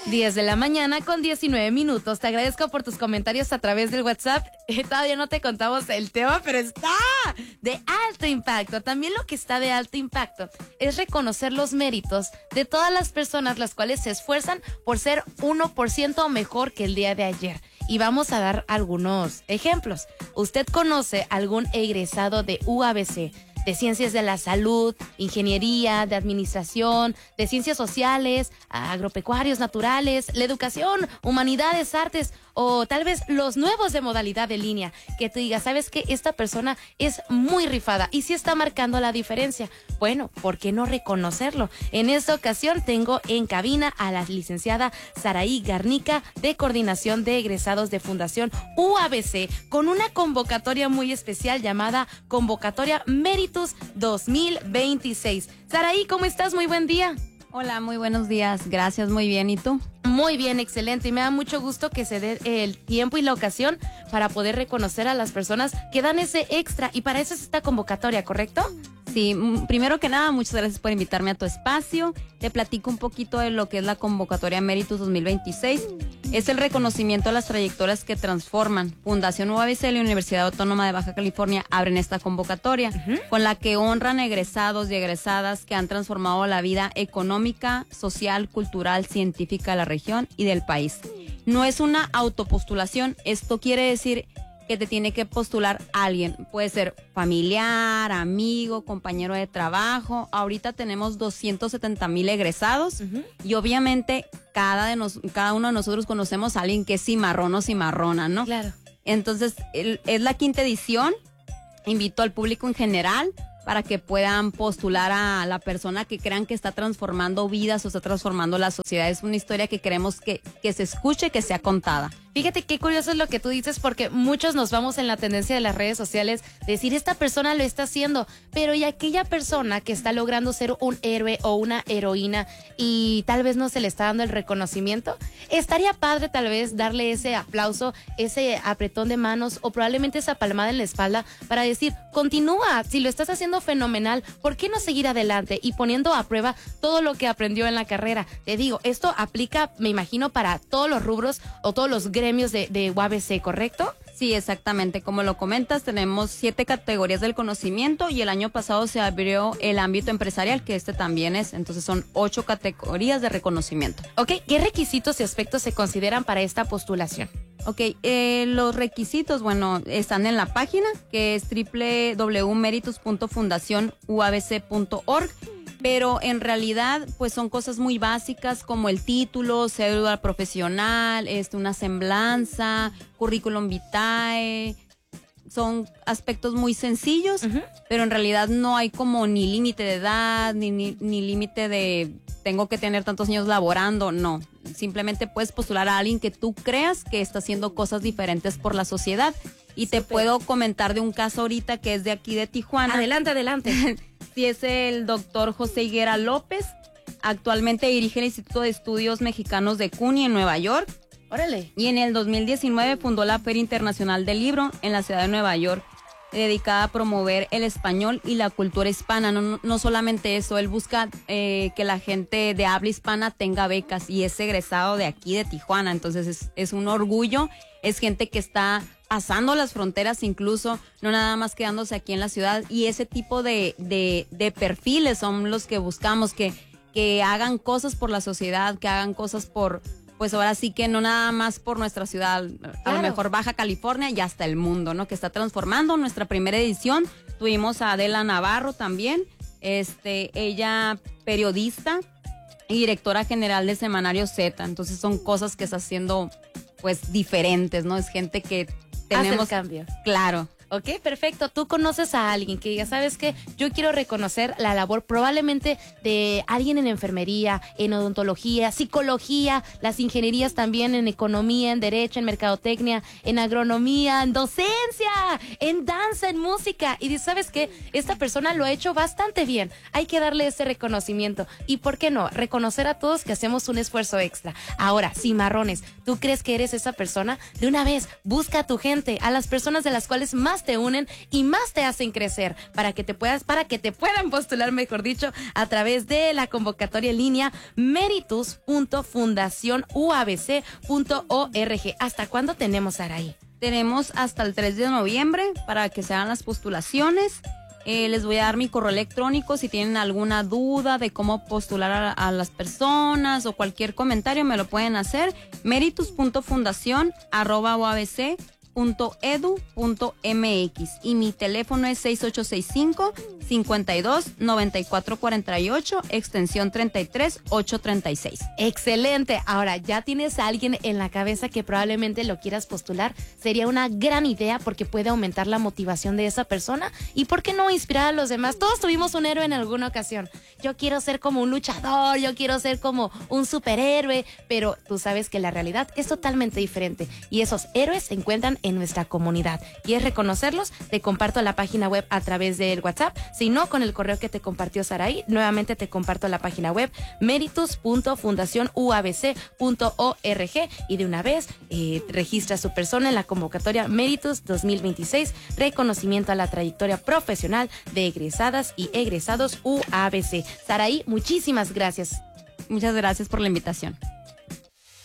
10 de la mañana con 19 minutos. Te agradezco por tus comentarios a través del WhatsApp. Todavía no te contamos el tema, pero está de alto impacto. También lo que está de alto impacto es reconocer los méritos de todas las personas las cuales se esfuerzan por ser 1% mejor que el día de ayer. Y vamos a dar algunos ejemplos. ¿Usted conoce algún egresado de UABC? De ciencias de la salud, ingeniería, de administración, de ciencias sociales, agropecuarios, naturales, la educación, humanidades, artes, o tal vez los nuevos de modalidad de línea, que te diga, ¿sabes qué? Esta persona es muy rifada y sí está marcando la diferencia. Bueno, ¿por qué no reconocerlo? En esta ocasión tengo en cabina a la licenciada Saraí Garnica, de Coordinación de Egresados de Fundación UABC, con una convocatoria muy especial llamada Convocatoria Méritos 2026. Saraí, ¿cómo estás? Muy buen día. Hola, muy buenos días. Gracias, muy bien. ¿Y tú? Muy bien, excelente. Y me da mucho gusto que se dé el tiempo y la ocasión para poder reconocer a las personas que dan ese extra. Y para eso es esta convocatoria, ¿correcto? Sí, primero que nada, muchas gracias por invitarme a tu espacio. Te platico un poquito de lo que es la convocatoria Méritos 2026. Es el reconocimiento a las trayectorias que transforman. Fundación UABC y la Universidad Autónoma de Baja California abren esta convocatoria, con la que honran egresados y egresadas que han transformado la vida económica, social, cultural, científica de la región y del país. No es una autopostulación, esto quiere decir que te tiene que postular alguien. Puede ser familiar, amigo, compañero de trabajo. Ahorita tenemos 270,000 egresados y obviamente cada uno de nosotros conocemos a alguien que es cimarrón o cimarrona, ¿no? Claro. Entonces, es la 5ª edición. Invito al público en general para que puedan postular a la persona que crean que está transformando vidas o está transformando la sociedad. Es una historia que queremos que se escuche, que sea contada. Fíjate qué curioso es lo que tú dices, porque muchos nos vamos en la tendencia de las redes sociales de decir, esta persona lo está haciendo, pero y aquella persona que está logrando ser un héroe o una heroína y tal vez no se le está dando el reconocimiento, estaría padre tal vez darle ese aplauso, ese apretón de manos o probablemente esa palmada en la espalda para decir, continúa, si lo estás haciendo fenomenal, ¿por qué no seguir adelante? Y poniendo a prueba todo lo que aprendió en la carrera. Te digo, esto aplica, me imagino, para todos los rubros o todos los gremios de UABC, ¿correcto? Sí, exactamente. Como lo comentas, tenemos 7 categorías del conocimiento y el año pasado se abrió el ámbito empresarial, que este también es. Entonces son 8 categorías de reconocimiento. Ok, ¿qué requisitos y aspectos se consideran para esta postulación? Ok, los requisitos, bueno, están en la página, que es www.meritos.fundacionuabc.org. Pero en realidad, pues son cosas muy básicas como el título, cédula profesional, una semblanza, currículum vitae. Son aspectos muy sencillos, pero en realidad no hay como ni límite de edad, ni límite de tengo que tener tantos años laborando, no. Simplemente puedes postular a alguien que tú creas que está haciendo cosas diferentes por la sociedad. Y te puedo comentar de un caso ahorita que es de aquí de Tijuana. Adelante. Sí, es el doctor José Higuera López. Actualmente dirige el Instituto de Estudios Mexicanos de CUNY en Nueva York. Órale. Y en el 2019 fundó la Feria Internacional del Libro en la ciudad de Nueva York, dedicada a promover el español y la cultura hispana. No solamente eso, él busca que la gente de habla hispana tenga becas y es egresado de aquí de Tijuana. Entonces es un orgullo, es gente que está pasando las fronteras incluso, no nada más quedándose aquí en la ciudad, y ese tipo de perfiles son los que buscamos, que hagan cosas por la sociedad, que hagan cosas por, pues ahora sí que no nada más por nuestra ciudad, a lo mejor Baja California y hasta el mundo, ¿no? Que está transformando. Nuestra primera edición tuvimos a Adela Navarro también, ella periodista y directora general de Semanario Z, entonces son cosas que está haciendo pues diferentes, ¿no? Es gente que tenemos... Hace el cambio. Claro. Ok, perfecto. Tú conoces a alguien que diga, ¿sabes qué? Yo quiero reconocer la labor probablemente de alguien en enfermería, en odontología, psicología, las ingenierías también, en economía, en derecho, en mercadotecnia, en agronomía, en docencia, en danza, en música. Y dices, ¿sabes qué? Esta persona lo ha hecho bastante bien. Hay que darle ese reconocimiento. Y ¿por qué no? Reconocer a todos que hacemos un esfuerzo extra. Ahora, cimarrones, ¿tú crees que eres esa persona? De una vez, busca a tu gente, a las personas de las cuales más más te unen y más te hacen crecer para que te puedan postular, mejor dicho, a través de la convocatoria en línea meritus.fundacionuabc.org. ¿Hasta cuándo tenemos, Saraí? Tenemos hasta el 3 de noviembre para que se hagan las postulaciones. Les voy a dar mi correo electrónico si tienen alguna duda de cómo postular a las personas o cualquier comentario me lo pueden hacer. meritus.fundacion@uabc.edu.mx y mi teléfono es 6865-529448, extensión 33836. Excelente. Ahora, ya tienes a alguien en la cabeza que probablemente lo quieras postular. Sería una gran idea porque puede aumentar la motivación de esa persona y ¿por qué no inspirar a los demás? Todos tuvimos un héroe en alguna ocasión. Yo quiero ser como un luchador, yo quiero ser como un superhéroe, pero tú sabes que la realidad es totalmente diferente y esos héroes se encuentran en nuestra comunidad. ¿Quieres reconocerlos? Te comparto la página web a través del WhatsApp. Si no, con el correo que te compartió Saraí, nuevamente te comparto la página web meritus.fundacionuabc.org y de una vez registra su persona en la convocatoria Meritus 2026, reconocimiento a la trayectoria profesional de egresadas y egresados UABC. Saraí, muchísimas gracias. Muchas gracias por la invitación.